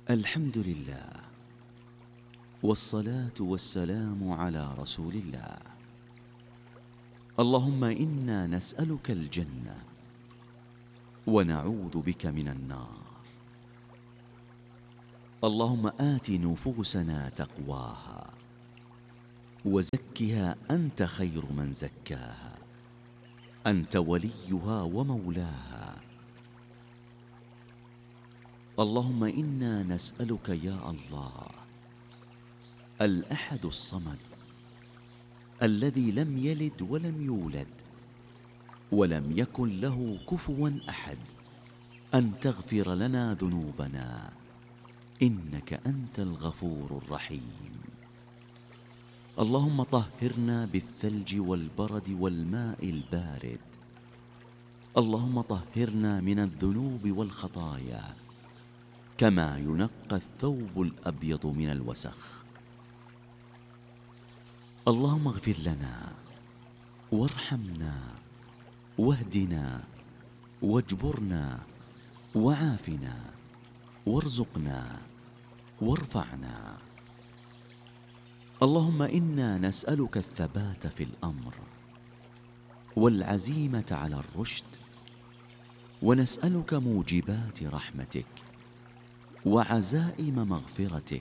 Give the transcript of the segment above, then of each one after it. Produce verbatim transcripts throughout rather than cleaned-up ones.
الحمد لله، والصلاة والسلام على رسول الله. اللهم إنا نسألك الجنة ونعوذ بك من النار. اللهم آت نفوسنا تقواها وزكها أنت خير من زكاها، أنت وليها ومولاها. اللهم إنا نسألك يا الله الأحد الصمد الذي لم يلد ولم يولد ولم يكن له كفوا أحد أن تغفر لنا ذنوبنا، إنك أنت الغفور الرحيم. اللهم طهرنا بالثلج والبرد والماء البارد. اللهم طهرنا من الذنوب والخطايا كما ينقى الثوب الأبيض من الوسخ. اللهم اغفر لنا وارحمنا واهدنا واجبرنا وعافنا وارزقنا وارفعنا. اللهم إنا نسألك الثبات في الأمر والعزيمة على الرشد، ونسألك موجبات رحمتك وعزائم مغفرتك،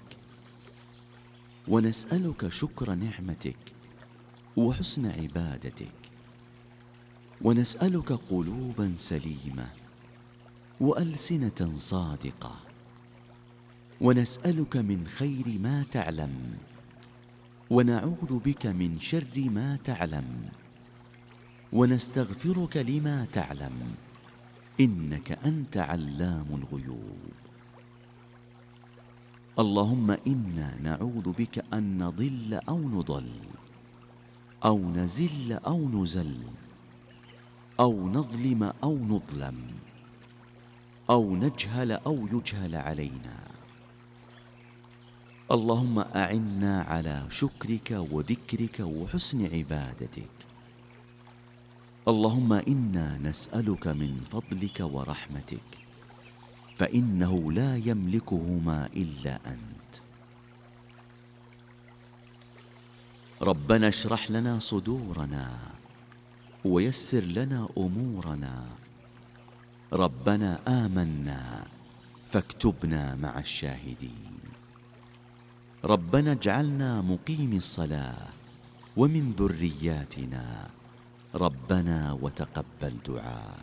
ونسألك شكر نعمتك وحسن عبادتك، ونسألك قلوبا سليمة وألسنة صادقة، ونسألك من خير ما تعلم ونعوذ بك من شر ما تعلم، ونستغفرك لما تعلم، إنك أنت علام الغيوب. اللهم إنا نعوذ بك أن نضل أو نضل أو نزل أو نزل أو نظلم أو نظلم أو نجهل أو يجهل علينا. اللهم أعنا على شكرك وذكرك وحسن عبادتك. اللهم إنا نسألك من فضلك ورحمتك، فإنه لا يملكهما إلا أنت. ربنا اشرح لنا صدورنا ويسر لنا أمورنا. ربنا آمنا فاكتبنا مع الشاهدين. ربنا اجعلنا مقيم الصلاة ومن ذرياتنا ربنا وتقبل دعاء.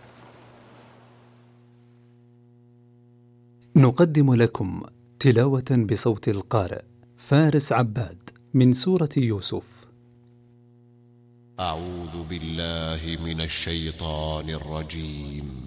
نقدم لكم تلاوة بصوت القارئ فارس عباد من سورة يوسف. أعوذ بالله من الشيطان الرجيم.